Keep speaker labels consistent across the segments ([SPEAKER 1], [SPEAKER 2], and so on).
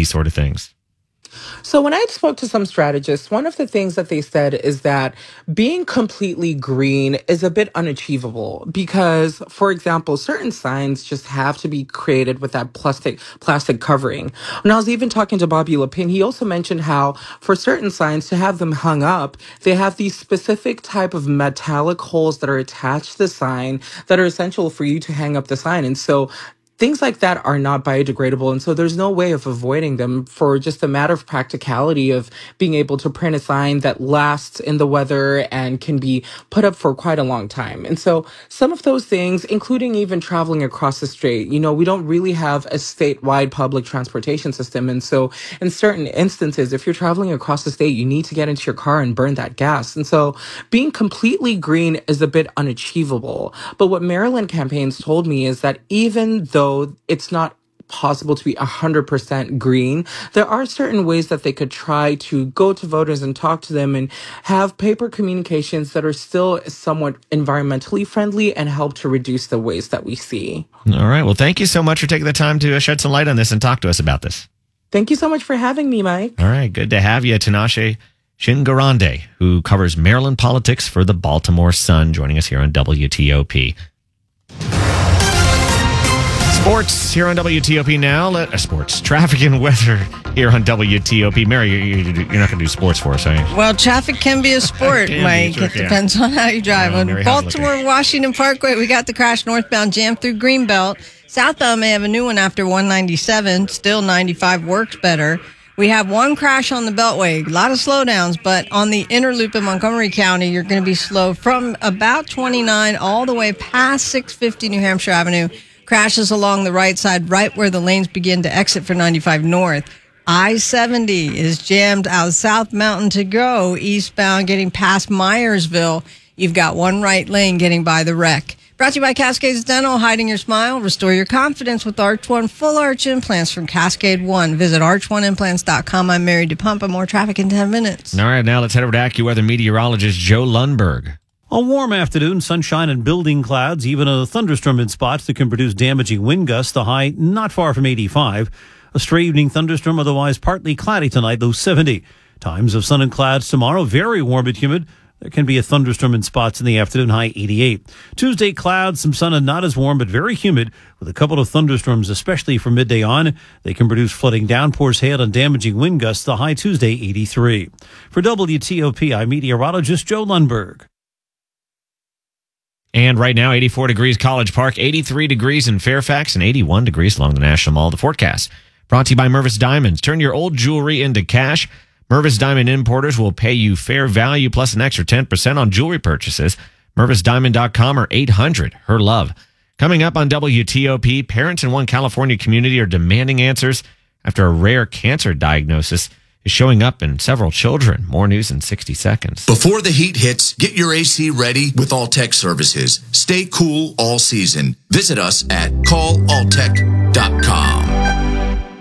[SPEAKER 1] these sort of things?
[SPEAKER 2] So when I spoke to some strategists, one of the things that they said is that being completely green is a bit unachievable because, for example, certain signs just have to be created with that plastic covering. When I was even talking to Bobby Lepine, he also mentioned how for certain signs to have them hung up, they have these specific type of metallic holes that are attached to the sign that are essential for you to hang up the sign. And so things like that are not biodegradable. And so there's no way of avoiding them for just a matter of practicality of being able to print a sign that lasts in the weather and can be put up for quite a long time. And so some of those things, including even traveling across the state, we don't really have a statewide public transportation system. And so in certain instances, if you're traveling across the state, you need to get into your car and burn that gas. And so being completely green is a bit unachievable. But what Maryland campaigns told me is that even though it's not possible to be 100% green, there are certain ways that they could try to go to voters and talk to them and have paper communications that are still somewhat environmentally friendly and help to reduce the waste that we see.
[SPEAKER 1] All right. Well, thank you so much for taking the time to shed some light on this and talk to us about this.
[SPEAKER 2] Thank you so much for having me, Mike.
[SPEAKER 1] All right. Good to have you, Tinashe Shingarande, who covers Maryland politics for the Baltimore Sun, joining us here on WTOP. Sports here on WTOP now. Sports, traffic and weather here on WTOP. Mary, you're not going to do sports for us, are you?
[SPEAKER 3] Well, traffic can be a sport, Mike. It depends on how you drive. On Baltimore, Washington Parkway, we got the crash northbound jam through Greenbelt. Southbound may have a new one after 197. Still 95 works better. We have one crash on the Beltway. A lot of slowdowns, but on the inner loop in Montgomery County, you're going to be slow from about 29 all the way past 650 New Hampshire Avenue. Crashes along the right side, right where the lanes begin to exit for 95 North. I-70 is jammed out of South Mountain to go eastbound, getting past Myersville. You've got one right lane getting by the wreck. Brought to you by Cascades Dental, hiding your smile. Restore your confidence with Arch One full arch implants from Cascade One. Visit arch1implants.com. I'm Mary DePumpa. More traffic in 10 minutes.
[SPEAKER 1] All right, now let's head over to AccuWeather meteorologist Joe Lundberg.
[SPEAKER 4] A warm afternoon, sunshine and building clouds, even a thunderstorm in spots that can produce damaging wind gusts. The high not far from 85. A stray evening thunderstorm, otherwise partly cloudy tonight, low 70. Times of sun and clouds tomorrow, very warm and humid. There can be a thunderstorm in spots in the afternoon, high 88. Tuesday, clouds, some sun and not as warm, but very humid with a couple of thunderstorms, especially from midday on. They can produce flooding downpours, hail, and damaging wind gusts. The high Tuesday, 83. For WTOP, I'm meteorologist Joe Lundberg.
[SPEAKER 1] And right now, 84 degrees College Park, 83 degrees in Fairfax, and 81 degrees along the National Mall. The forecast brought to you by Mervis Diamonds. Turn your old jewelry into cash. Mervis Diamond Importers will pay you fair value plus an extra 10% on jewelry purchases. MervisDiamond.com or 800-HER-LOVE. Coming up on WTOP, parents in one California community are demanding answers after a rare cancer diagnosis is showing up in several children. More news in 60 seconds.
[SPEAKER 5] Before the heat hits, get your AC ready with Alltech Services. Stay cool all season. Visit us at callalltech.com.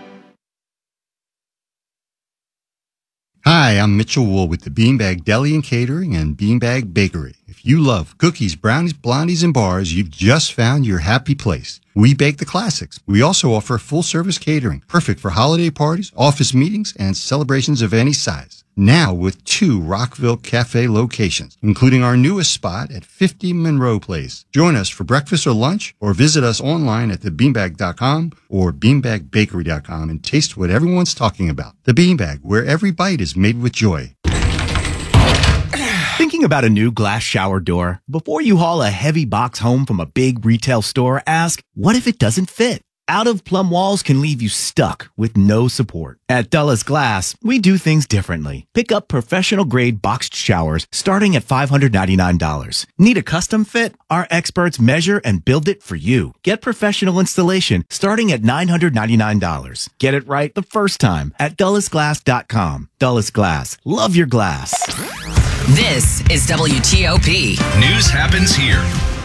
[SPEAKER 6] Hi, I'm Mitchell Wool with the Beanbag Deli and Catering and Beanbag Bakery. If you love cookies, brownies, blondies, and bars, you've just found your happy place. We bake the classics. We also offer full-service catering, perfect for holiday parties, office meetings, and celebrations of any size. Now with 2 Rockville Cafe locations, including our newest spot at 50 Monroe Place. Join us for breakfast or lunch, or visit us online at thebeanbag.com or beanbagbakery.com and taste what everyone's talking about. The Beanbag, where every bite is made with joy.
[SPEAKER 7] Thinking about a new glass shower door? Before you haul a heavy box home from a big retail store, ask, what if it doesn't fit? Out-of-plumb walls can leave you stuck with no support. At Dulles Glass, we do things differently. Pick up professional-grade boxed showers starting at $599. Need a custom fit? Our experts measure and build it for you. Get professional installation starting at $999. Get it right the first time at DullesGlass.com. Dulles Glass. Love your glass.
[SPEAKER 8] This is WTOP.
[SPEAKER 9] News happens here.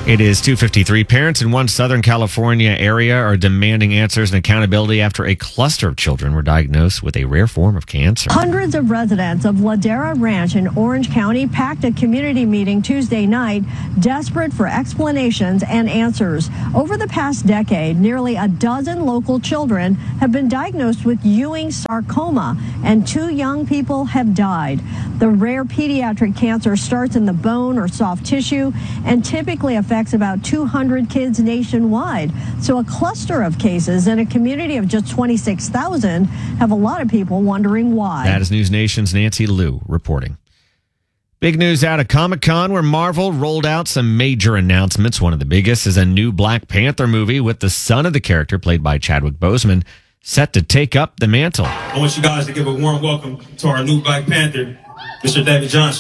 [SPEAKER 1] It is 2:53. Parents in one Southern California area are demanding answers and accountability after a cluster of children were diagnosed with a rare form of cancer.
[SPEAKER 8] Hundreds of residents of Ladera Ranch in Orange County packed a community meeting Tuesday night, desperate for explanations and answers. Over the past decade, nearly a dozen local children have been diagnosed with Ewing sarcoma, and 2 young people have died. The rare pediatric cancer starts in the bone or soft tissue and typically affects about 200 kids nationwide. So a cluster of cases in a community of just 26,000 have a lot of people wondering why.
[SPEAKER 1] That is News Nation's Nancy Liu reporting. Big news out of Comic-Con, where Marvel rolled out some major announcements. One of the biggest is a new Black Panther movie with the son of the character, played by Chadwick Boseman, set to take up the mantle.
[SPEAKER 9] I want you guys to give a warm welcome to our new Black Panther, Mr. David Johnson.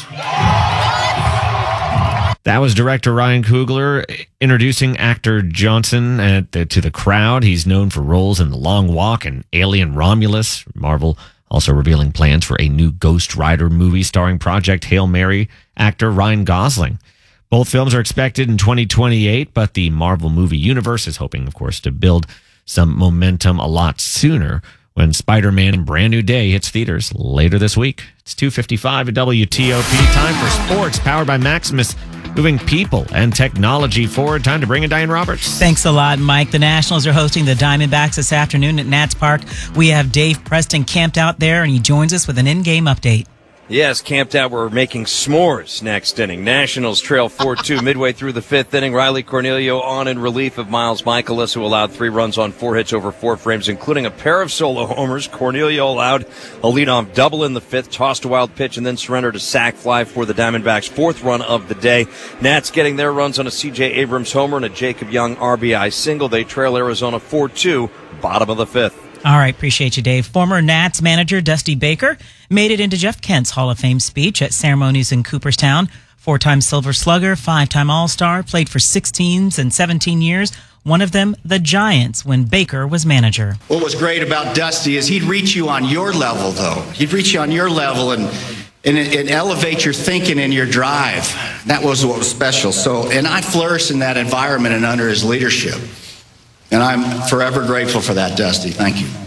[SPEAKER 1] That was director Ryan Coogler introducing actor Johnson to the crowd. He's known for roles in The Long Walk and Alien Romulus. Marvel also revealing plans for a new Ghost Rider movie starring Project Hail Mary actor Ryan Gosling. Both films are expected in 2028, but the Marvel movie universe is hoping, of course, to build some momentum a lot sooner when Spider-Man Brand New Day hits theaters later this week. It's 2:55 at WTOP. Time for sports, powered by Maximus, moving people and technology forward. Time to bring in Diane Roberts.
[SPEAKER 10] Thanks a lot, Mike. The Nationals are hosting the Diamondbacks this afternoon at Nats Park. We have Dave Preston camped out there, and he joins us with an in-game update.
[SPEAKER 11] Yes, camped out. We're making s'mores next inning. Nationals trail 4-2 midway through the 5th inning. Riley Cornelio on in relief of Miles Michaelis, who allowed 3 runs on 4 hits over 4 frames, including a pair of solo homers. Cornelio allowed a leadoff double in the 5th, tossed a wild pitch, and then surrendered a sac fly for the Diamondbacks' 4th run of the day. Nats getting their runs on a C.J. Abrams homer and a Jacob Young RBI single. They trail Arizona 4-2, bottom of the 5th.
[SPEAKER 10] All right, appreciate you, Dave. Former Nats manager Dusty Baker made it into Jeff Kent's Hall of Fame speech at ceremonies in Cooperstown. 4-time Silver Slugger, 5-time All-Star, played for 6 teams in 17 years, one of them the Giants when Baker was manager.
[SPEAKER 12] What was great about Dusty is he'd reach you on your level, though. He'd reach you on your level and elevate your thinking and your drive. That was what was special. And I flourished in that environment and under his leadership. And I'm forever grateful for that, Dusty. Thank you.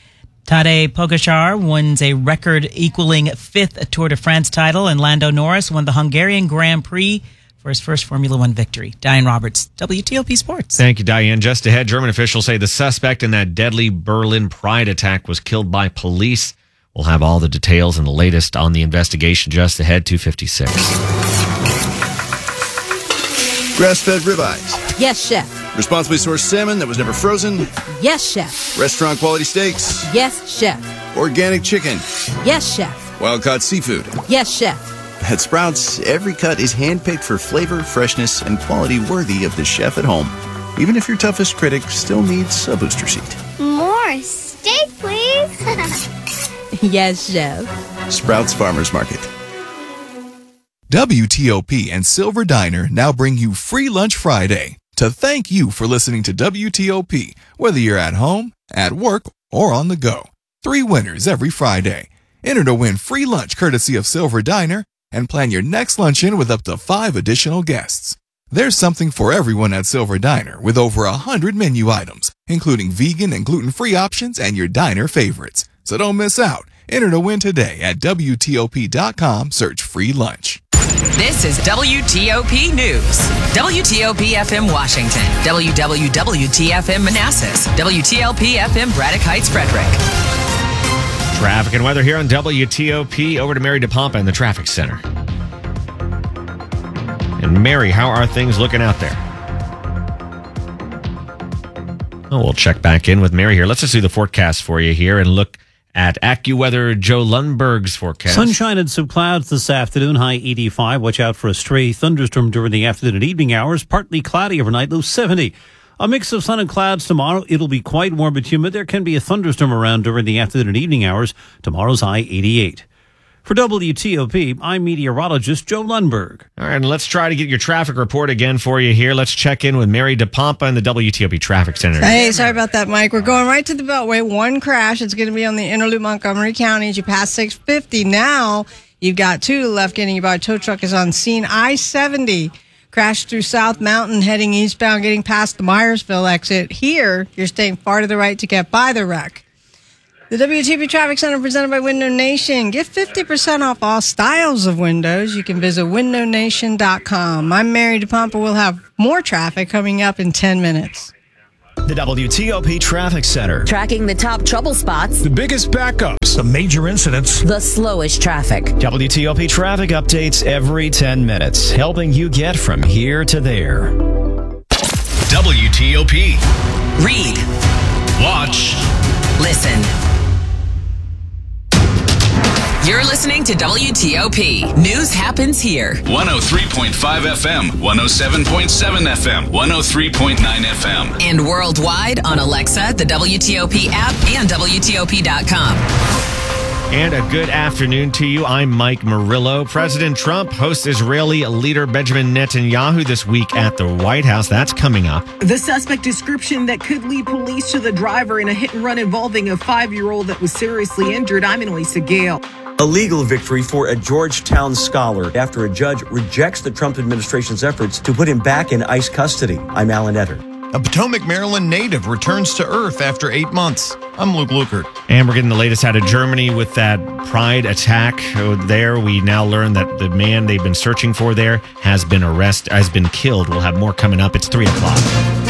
[SPEAKER 10] Tadej Pogačar wins a record-equaling 5th Tour de France title, and Lando Norris won the Hungarian Grand Prix for his first Formula One victory. Diane Roberts, WTOP Sports.
[SPEAKER 1] Thank you, Diane. Just ahead, German officials say the suspect in that deadly Berlin Pride attack was killed by police. We'll have all the details and the latest on the investigation just ahead, 2:56.
[SPEAKER 13] Grass-fed ribeyes.
[SPEAKER 14] Yes, chef.
[SPEAKER 13] Responsibly sourced salmon that was never frozen.
[SPEAKER 14] Yes, chef.
[SPEAKER 13] Restaurant quality steaks.
[SPEAKER 14] Yes, chef.
[SPEAKER 13] Organic chicken.
[SPEAKER 14] Yes, chef.
[SPEAKER 13] Wild-caught seafood.
[SPEAKER 14] Yes, chef.
[SPEAKER 7] At Sprouts, every cut is handpicked for flavor, freshness, and quality worthy of the chef at home. Even if your toughest critic still needs a booster seat.
[SPEAKER 15] More steak, please.
[SPEAKER 14] Yes, chef.
[SPEAKER 7] Sprouts Farmers Market.
[SPEAKER 16] WTOP and Silver Diner now bring you Free Lunch Friday to thank you for listening to WTOP, whether you're at home, at work, or on the go. 3 winners every Friday. Enter to win free lunch courtesy of Silver Diner and plan your next luncheon with up to 5 additional guests. There's something for everyone at Silver Diner with over 100 menu items, including vegan and gluten-free options and your diner favorites. So don't miss out. Enter to win today at WTOP.com. Search free lunch.
[SPEAKER 17] This is WTOP News. WTOP FM Washington. WWWTFM Manassas. WTLP FM Braddock Heights, Frederick.
[SPEAKER 1] Traffic and weather here on WTOP. Over to Mary DePompa in the traffic center. And Mary, how are things looking out there? Oh, we'll check back in with Mary here. Let's just do the forecast for you here and look at AccuWeather Joe Lundberg's forecast.
[SPEAKER 4] Sunshine and some clouds this afternoon, high 85. Watch out for a stray thunderstorm during the afternoon and evening hours. Partly cloudy overnight, low 70. A mix of sun and clouds tomorrow. It'll be quite warm but humid. There can be a thunderstorm around during the afternoon and evening hours. Tomorrow's high 88. For WTOP, I'm meteorologist Joe Lundberg.
[SPEAKER 1] All right, and let's try to get your traffic report again for you here. Let's check in with Mary DePompa in the WTOP Traffic Center.
[SPEAKER 3] Hey, sorry about that, Mike. We're going right to the Beltway. One crash. It's going to be on the inner loop, Montgomery County, as you pass 650. Now, you've got 2 left getting you by. Tow truck is on scene. I-70 Crashed through South Mountain heading eastbound, getting past the Myersville exit. Here, you're staying far to the right to get by the wreck. The WTOP Traffic Center presented by Window Nation. Get 50% off all styles of windows. You can visit windownation.com. I'm Mary DePompa. We'll have more traffic coming up in 10 minutes.
[SPEAKER 18] The WTOP Traffic Center.
[SPEAKER 19] Tracking the top trouble spots.
[SPEAKER 18] The biggest backups. The major incidents.
[SPEAKER 19] The slowest traffic.
[SPEAKER 18] WTOP traffic updates every 10 minutes, helping you get from here to there.
[SPEAKER 20] WTOP.
[SPEAKER 17] Read.
[SPEAKER 20] Watch.
[SPEAKER 17] Listen. You're listening to WTOP. News happens here.
[SPEAKER 20] 103.5 FM, 107.7 FM, 103.9 FM.
[SPEAKER 17] And worldwide on Alexa, the WTOP app, and WTOP.com.
[SPEAKER 1] And a good afternoon to you. I'm Mike Murillo. President Trump hosts Israeli leader Benjamin Netanyahu this week at the White House. That's coming up.
[SPEAKER 21] The suspect description that could lead police to the driver in a hit and run involving a 5-year-old that was seriously injured. I'm Elisa Gale.
[SPEAKER 22] A legal victory for a Georgetown scholar after a judge rejects the Trump administration's efforts to put him back in ICE custody. I'm Alan Etter.
[SPEAKER 23] A Potomac, Maryland native returns to Earth after 8 months. I'm Luke Lukert.
[SPEAKER 1] And we're getting the latest out of Germany with that Pride attack there. We now learn that the man they've been searching for there has been killed. We'll have more coming up. It's 3 o'clock.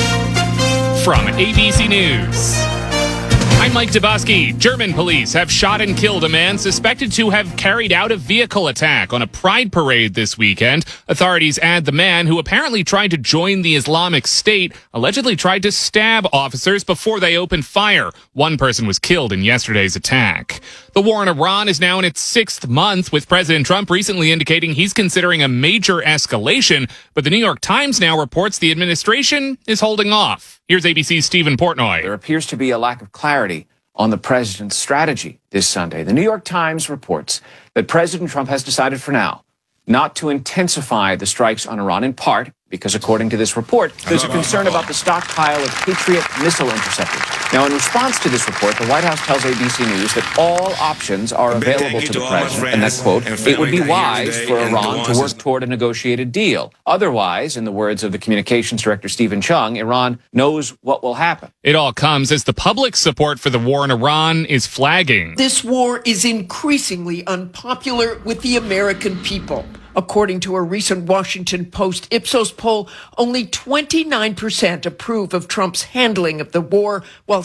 [SPEAKER 24] From ABC News, I'm Mike Dabowski. German police have shot and killed a man suspected to have carried out a vehicle attack on a pride parade this weekend. Authorities add the man, who apparently tried to join the Islamic State, allegedly tried to stab officers before they opened fire. One person was killed in yesterday's attack. The war in Iran is now in its 6th month, with President Trump recently indicating he's considering a major escalation. But the New York Times now reports the administration is holding off. Here's ABC's Stephen Portnoy.
[SPEAKER 25] There appears to be a lack of clarity on the president's strategy this Sunday. The New York Times reports that President Trump has decided for now not to intensify the strikes on Iran, in part because, according to this report, there's a concern about the stockpile of Patriot missile interceptors. Now, in response to this report, the White House tells ABC News that all options are available to the president, and that, quote, it would be wise for Iran to work toward a negotiated deal. Otherwise, in the words of the communications director, Stephen Chung, Iran knows what will happen.
[SPEAKER 24] It all comes as the public support for the war in Iran is flagging.
[SPEAKER 26] This war is increasingly unpopular with the American people. According to a recent Washington Post Ipsos poll, only 29% approve of Trump's handling of the war, while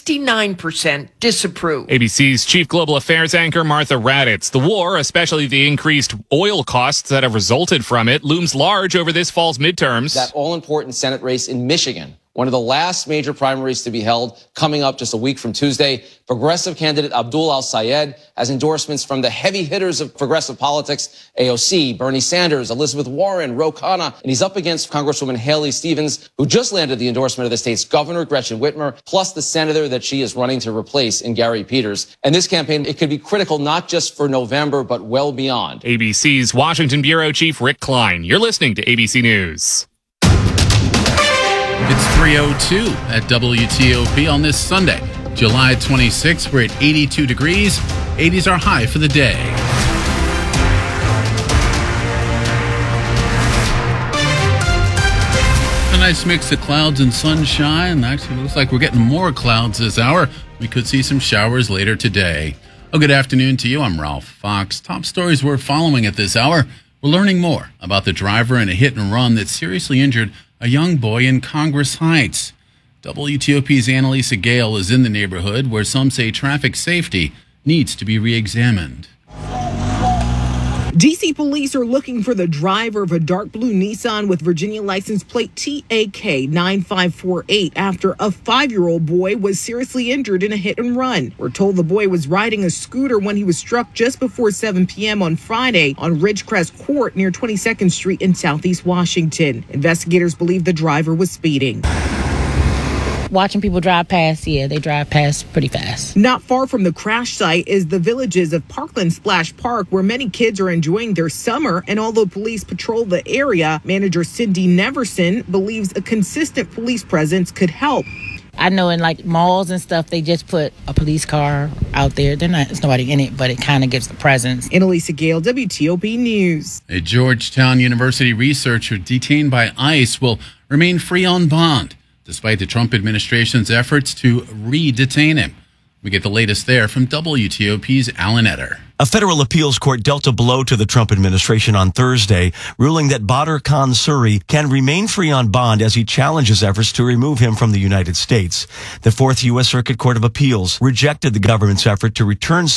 [SPEAKER 26] 69% disapprove.
[SPEAKER 24] ABC's chief global affairs anchor, Martha Raddatz. The war, especially the increased oil costs that have resulted from it, looms large over this fall's midterms.
[SPEAKER 27] That all-important Senate race in Michigan, one of the last major primaries to be held, coming up just a week from Tuesday. Progressive candidate Abdul Al-Sayed has endorsements from the heavy hitters of progressive politics, AOC, Bernie Sanders, Elizabeth Warren, Ro Khanna, and he's up against Congresswoman Haley Stevens, who just landed the endorsement of the state's governor, Gretchen Whitmer, plus the senator that she is running to replace in Gary Peters. And this campaign, it could be critical not just for November, but well beyond.
[SPEAKER 24] ABC's Washington Bureau Chief Rick Klein. You're listening to ABC News.
[SPEAKER 28] It's 3:02 at WTOP on this Sunday, July 26th. We're at 82 degrees. 80s are high for the day. A nice mix of clouds and sunshine. Actually, looks like we're getting more clouds this hour. We could see some showers later today. Oh, good afternoon to you. I'm Ralph Fox. Top stories we're following at this hour. We're learning more about the driver in a hit and run that seriously injured a young boy in Congress Heights. WTOP's Annalisa Gale is in the neighborhood where some say traffic safety needs to be re-examined.
[SPEAKER 21] D.C. police are looking for the driver of a dark blue Nissan with Virginia license plate TAK 9548 after a 5-year-old boy was seriously injured in a hit and run. We're told the boy was riding a scooter when he was struck just before 7 p.m. on Friday on Ridgecrest Court near 22nd Street in Southeast Washington. Investigators believe the driver was speeding.
[SPEAKER 29] Watching people drive past, they drive past pretty fast.
[SPEAKER 21] Not far from the crash site is the villages of Parkland Splash Park, where many kids are enjoying their summer. And although police patrol the area, manager Cindy Neverson believes a consistent police presence could help.
[SPEAKER 29] I know in like malls and stuff, they just put a police car out there. There's nobody in it, but it kind of gives the presence.
[SPEAKER 21] Annalisa Gale, WTOP News.
[SPEAKER 28] A Georgetown University researcher detained by ICE will remain free on bond, despite the Trump administration's efforts to re-detain him. We get the latest there from WTOP's Alan Etter.
[SPEAKER 2] A federal appeals court dealt a blow to the Trump administration on Thursday, ruling that Badr Khan Suri can remain free on bond as he challenges efforts to remove him from the United States. The Fourth U.S. Circuit Court of Appeals rejected the government's effort to return